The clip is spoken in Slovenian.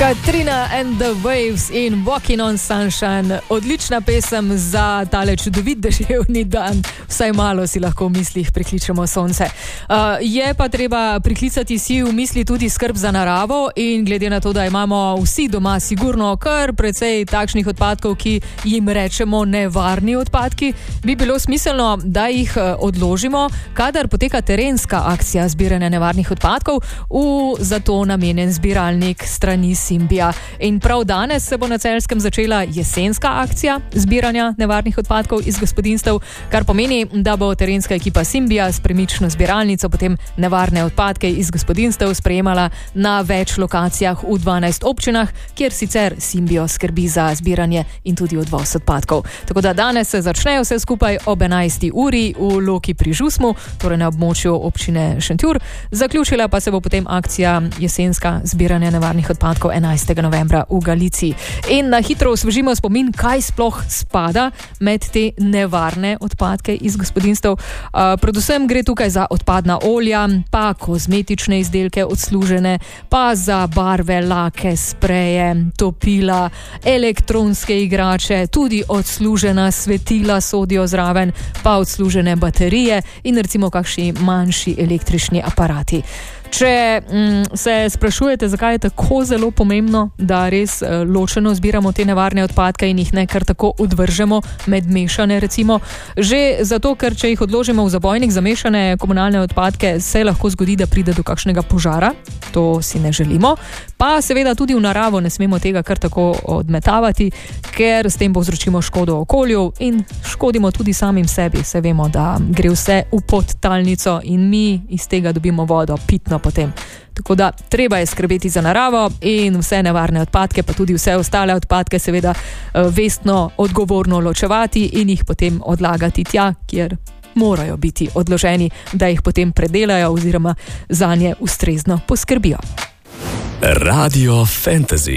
Katrina and the Waves in Walking on Sunshine. Odlična pesem za tale čudovit deževni dan. Vsaj malo si lahko v mislih prikličemo sonce. Je pa treba priklicati si v misli tudi skrb za naravo in glede na to, da imamo vsi doma sigurno kar precej takšnih odpadkov, ki jim rečemo nevarni odpadki, bi bilo smiselno, da jih odložimo, kadar poteka terenska akcija zbiranja nevarnih odpadkov v zato namenjen zbiralnik strani Simbija. In prav danes se bo na Celjskem začela jesenska akcija zbiranja nevarnih odpadkov iz gospodinjstev, kar pomeni, da bo terenska ekipa Simbija s premično zbiralnico potem nevarne odpadke iz gospodinjstev sprejemala na več lokacijah v 12 občinah, kjer sicer Simbijo skrbi za zbiranje in tudi odvoz odpadkov. Tako da danes se začnejo vse skupaj ob 11. uri v Loki pri Žusmu, torej na območju občine Šentjur. Zaključila pa se bo potem akcija jesenska zbiranja nevarnih odpadkov 11. novembra v Galiciji. In na hitro osvežimo spomin, kaj sploh spada med te nevarne odpadke iz gospodinjstev. Predvsem gre tukaj za odpadna olja, pa kozmetične izdelke odslužene, pa za barve, lake, spreje, topila, elektronske igrače, tudi odslužena svetila sodijo zraven, pa odslužene baterije in recimo kakšni manjši električni aparati. Če se sprašujete, zakaj je tako zelo pomembno, da res ločeno zbiramo te nevarne odpadke in jih ne kar tako odvržemo med mešane recimo, že zato, ker če jih odložimo v zabojnik za mešane komunalne odpadke, se lahko zgodi, da pride do kakšnega požara, to si ne želimo, pa seveda tudi v naravo ne smemo tega kar tako odmetavati, ker s tem povzročimo škodo okolju in škodimo tudi samim sebi. Se vemo, da gre vse v podtalnico in mi iz tega dobimo vodo, pitno potem. Tako da treba je skrbeti za naravo in vse nevarne odpadke, pa tudi vse ostale odpadke seveda vestno, odgovorno ločevati in jih potem odlagati tja, kjer morajo biti odloženi, da jih potem predelajo oziroma zanje ustrezno poskrbijo. Radio Fantasy.